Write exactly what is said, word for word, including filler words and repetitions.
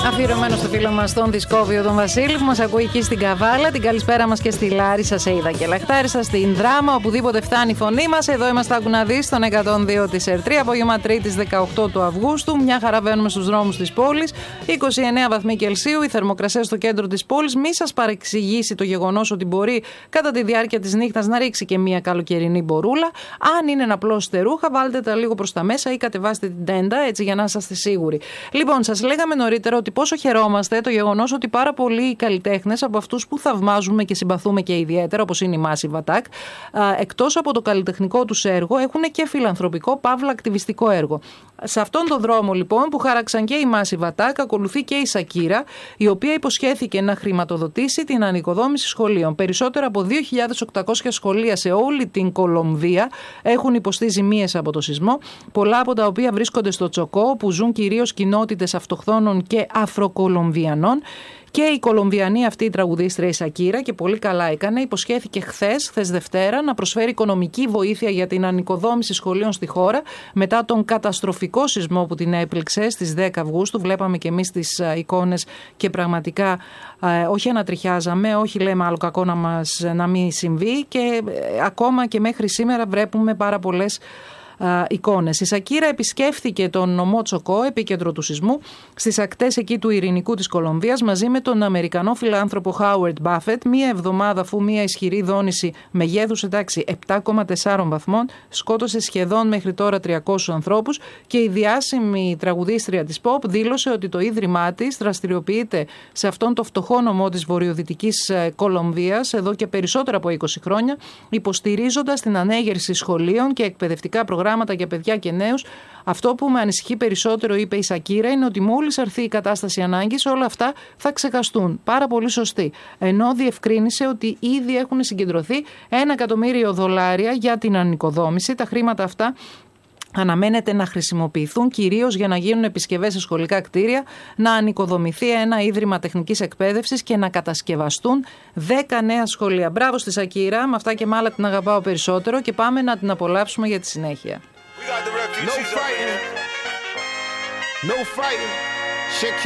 Αφιερωμένο στο φίλο μας τον Δισκόβιο τον Βασίλη που μας ακούει εκεί στην Καβάλα. Την καλησπέρα μας και στη Λάρισα, σε είδα και Λαχτάρισα, στην Δράμα, οπουδήποτε φτάνει η φωνή μας. Εδώ είμαστε, άκου να δεις, στον εκατόν δύο της ΕΡΤ τρία, απόγευμα Τρίτης δεκαοκτώ του Αυγούστου. Μια χαρά βαίνουμε στους δρόμους της πόλης. είκοσι εννέα βαθμοί Κελσίου, η θερμοκρασία στο κέντρο της πόλης. Μη σας παρεξηγήσει το γεγονός ότι μπορεί κατά τη διάρκεια της νύχτας να ρίξει και μια καλοκαιρινή μπορούλα. Αν είναι να πλώσετε ρούχα, βάλτε τα λίγο προς τα μέσα ή κατεβάστε την τέντα, έτσι για να είσαστε σίγουροι. Λοιπόν, σας λέγαμε νωρίτερα ότι πόσο χαιρόμαστε το γεγονός ότι πάρα πολλοί καλλιτέχνες από αυτούς που θαυμάζουμε και συμπαθούμε και ιδιαίτερα, όπως είναι η Massive Attack, εκτός από το καλλιτεχνικό τους έργο, έχουν και φιλανθρωπικό, παύλα ακτιβιστικό έργο. Σε αυτόν τον δρόμο, λοιπόν, που χάραξαν και η Massive Attack, ακολουθεί και η Σακύρα, η οποία υποσχέθηκε να χρηματοδοτήσει την ανοικοδόμηση σχολείων. Περισσότερα από δύο χιλιάδες οκτακόσια σχολεία σε όλη την Κολομβία έχουν υποστεί ζημίες από το σεισμό, πολλά από τα οποία βρίσκονται στο Τσοκό, όπου ζουν κυρίως κοινότητες αυτοχθόνων και Αφροκολομβιανών. Και η Κολομβιανή αυτή η τραγουδίστρια η Σακύρα, και πολύ καλά έκανε, υποσχέθηκε χθες, χθες Δευτέρα, να προσφέρει οικονομική βοήθεια για την ανοικοδόμηση σχολείων στη χώρα μετά τον καταστροφικό σεισμό που την έπληξε στις δέκα Αυγούστου. Βλέπαμε και εμείς τις εικόνες και πραγματικά ε, όχι ανατριχιάζαμε, όχι λέμε άλλο κακό να μας να μην συμβεί, και ε, ακόμα και μέχρι σήμερα βλέπουμε πάρα πολλές Uh, εικόνες. Η Σακύρα επισκέφθηκε τον νομό Τσοκό, επίκεντρο του σεισμού, στις ακτές εκεί του ειρηνικού της Κολομβίας, μαζί με τον Αμερικανό φιλάνθρωπο Howard Buffett, μία εβδομάδα αφού μία ισχυρή δόνηση μεγέθους, εντάξει, επτά κόμμα τέσσερα βαθμών σκότωσε σχεδόν μέχρι τώρα τριακόσιους ανθρώπους, και η διάσημη τραγουδίστρια της pop δήλωσε ότι το ίδρυμά της δραστηριοποιείται σε αυτόν το φτωχό νομό της βορειοδυτικής Κολομβίας εδώ και περισσότερα από είκοσι χρόνια, υποστηρίζοντας την ανέγερση σχολείων και εκπαιδευτικά προγράμματα για παιδιά και νέους. Αυτό που με ανησυχεί περισσότερο, είπε η Σακύρα, είναι ότι μόλις αρθεί η κατάσταση ανάγκης, όλα αυτά θα ξεχαστούν. Πάρα πολύ σωστή. Ενώ διευκρίνησε ότι ήδη έχουν συγκεντρωθεί ένα εκατομμύριο δολάρια για την ανοικοδόμηση. Τα χρήματα αυτά αναμένεται να χρησιμοποιηθούν κυρίως για να γίνουν επισκευές σε σχολικά κτίρια, να ανοικοδομηθεί ένα ίδρυμα τεχνικής εκπαίδευσης και να κατασκευαστούν δέκα νέα σχολεία. Μπράβο στη Σακύρα, με αυτά και με άλλα την αγαπάω περισσότερο, και πάμε να την απολαύσουμε για τη συνέχεια. No fighting. No fighting.